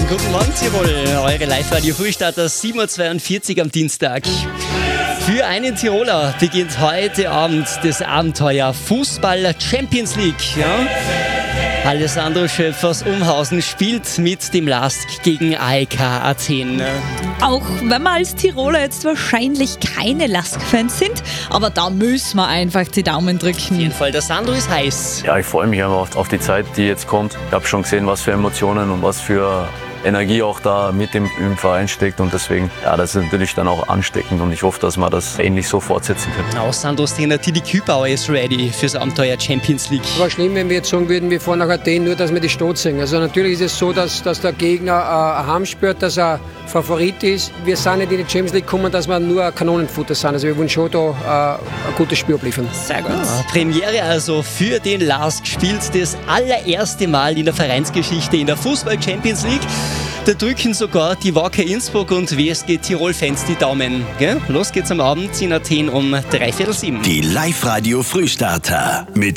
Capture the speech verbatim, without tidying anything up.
Guten Morgen Tirol, eure Live-Radio-Frühstarter sieben Uhr zweiundvierzig am Dienstag. Für einen Tiroler beginnt heute Abend das Abenteuer Fußball Champions League. Ja? Alessandro Schöpfers Umhausen spielt mit dem LASK gegen A E K Athen. Auch wenn wir als Tiroler jetzt wahrscheinlich keine LASK-Fans sind, aber da müssen wir einfach die Daumen drücken. Auf jeden Fall, der Sandro ist heiß. Ja, ich freue mich einfach auf, auf die Zeit, die jetzt kommt. Ich habe schon gesehen, was für Emotionen und was für Energie auch da mit im, im Verein steckt und deswegen, ja, das ist natürlich dann auch ansteckend und ich hoffe, dass wir das ähnlich so fortsetzen können. Auch Sandros Trainer Didi Kübauer ist ready fürs Abenteuer Champions League. Es war schlimm, wenn wir jetzt sagen würden, wir fahren nach Athen, nur dass wir die Stadt sehen. Also natürlich ist es so, dass, dass der Gegner äh, heim spürt, dass er Favorit ist. Wir sind nicht in die Champions League gekommen, dass wir nur ein Kanonenfutter sind. Also wir wollen schon da äh, ein gutes Spiel abliefern. Sehr gut. Ja, Premiere also für den LASK, spielt das allererste Mal in der Vereinsgeschichte in der Fußball Champions League. Da drücken sogar die Wacker Innsbruck und W S G Tirol-Fans die Daumen. Gell? Los geht's am Abend in Athen um dreiviertel sieben. Die Live-Radio Frühstarter mit